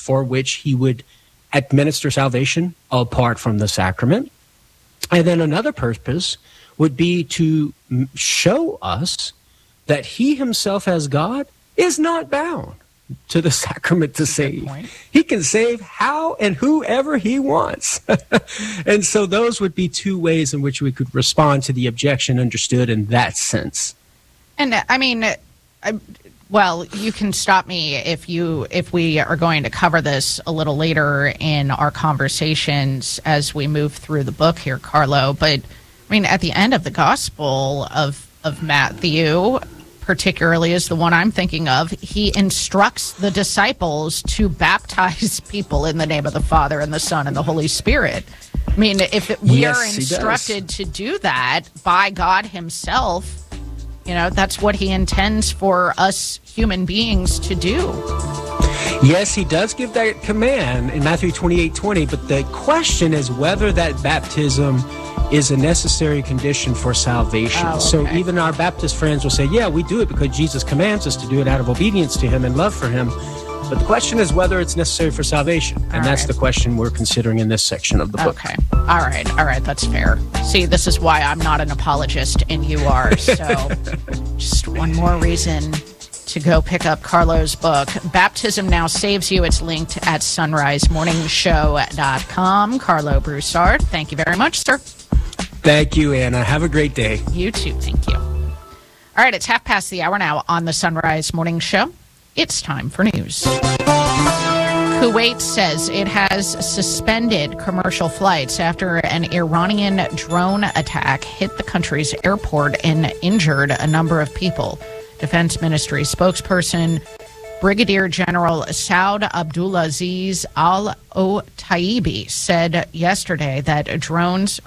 for which he would administer salvation apart from the sacrament. And then another purpose would be to show us that he himself as God is not bound to the sacrament to save. He can save how and whoever he wants. And so those would be two ways in which we could respond to the objection understood in that sense. And I mean, well, you can stop me if we are going to cover this a little later in our conversations as we move through the book here, Carlo. But I mean, at the end of the Gospel of Matthew, particularly is the one I'm thinking of, he instructs the disciples to baptize people in the name of the Father and the Son and the Holy Spirit. I mean, if we are instructed to do that by God himself, you know, that's what he intends for us human beings to do. Yes, he does give that command in Matthew 28:20, but the question is whether that baptism is a necessary condition for salvation. Okay. So even our Baptist friends will say, yeah, we do it because Jesus commands us to do it out of obedience to him and love for him. But the question is whether it's necessary for salvation. And that's the question we're considering in this section of the book. Okay. All right. That's fair. See, this is why I'm not an apologist and you are. So just one more reason to go pick up Carlo's book, Baptism Now Saves You. It's linked at sunrisemorningshow.com. Carlo Broussard, thank you very much, sir. Thank you, Anna. Have a great day. You too. Thank you. All right, it's 1:30 now on the Sunrise Morning Show. It's time for news. Kuwait says it has suspended commercial flights after an Iranian drone attack hit the country's airport and injured a number of people. Defense Ministry spokesperson Brigadier General Saud Abdulaziz Al-Otaibi said today that drones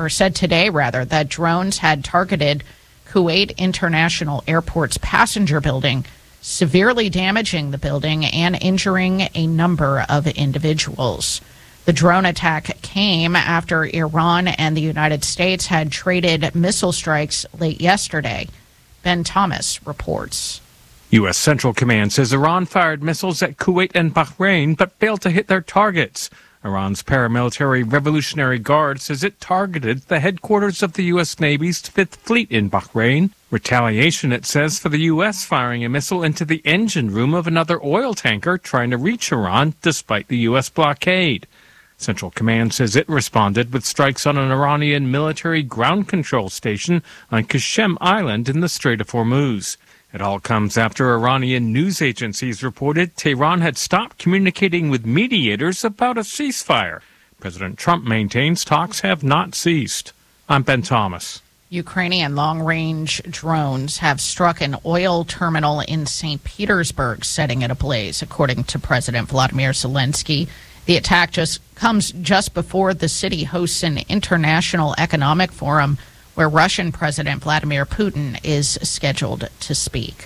had targeted Kuwait International Airport's passenger building, severely damaging the building and injuring a number of individuals. The drone attack came after Iran and the United States had traded missile strikes late yesterday. Ben Thomas reports. U.S. Central Command says Iran fired missiles at Kuwait and Bahrain but failed to hit their targets. Iran's paramilitary Revolutionary Guard says it targeted the headquarters of the U.S. Navy's Fifth Fleet in Bahrain. Retaliation, it says, for the U.S. firing a missile into the engine room of another oil tanker trying to reach Iran despite the U.S. blockade. Central Command says it responded with strikes on an Iranian military ground control station on Qasem Island in the Strait of Hormuz. It all comes after Iranian news agencies reported Tehran had stopped communicating with mediators about a ceasefire. President Trump maintains talks have not ceased. I'm Ben Thomas. Ukrainian long-range drones have struck an oil terminal in St. Petersburg, setting it ablaze, according to President Vladimir Zelensky. The attack comes just before the city hosts an international economic forum where Russian President Vladimir Putin is scheduled to speak.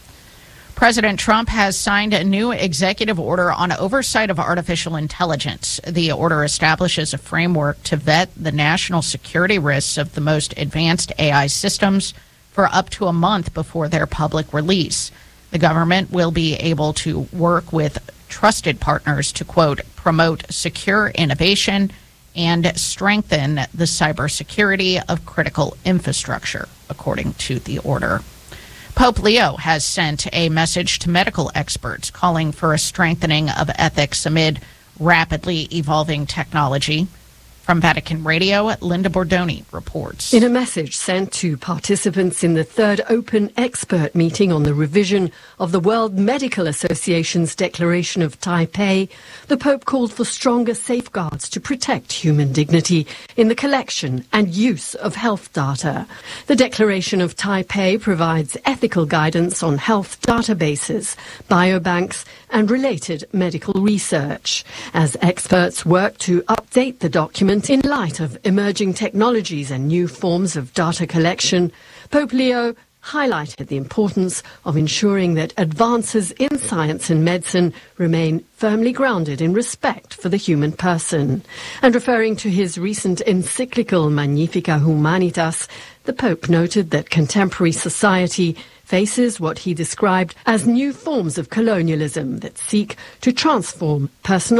President Trump has signed a new executive order on oversight of artificial intelligence. The order establishes a framework to vet the national security risks of the most advanced AI systems for up to a month before their public release. The government will be able to work with trusted partners to, quote, promote secure innovation and strengthen the cybersecurity of critical infrastructure, according to the order. Pope Leo has sent a message to medical experts calling for a strengthening of ethics amid rapidly evolving technology. From Vatican Radio, Linda Bordoni reports. In a message sent to participants in the third open expert meeting on the revision of the World Medical Association's Declaration of Taipei, the Pope called for stronger safeguards to protect human dignity in the collection and use of health data. The Declaration of Taipei provides ethical guidance on health databases, biobanks, and related medical research. As experts work to update the document in light of emerging technologies and new forms of data collection, Pope Leo highlighted the importance of ensuring that advances in science and medicine remain firmly grounded in respect for the human person. And referring to his recent encyclical Magnifica Humanitas, the Pope noted that contemporary society faces what he described as new forms of colonialism that seek to transform personal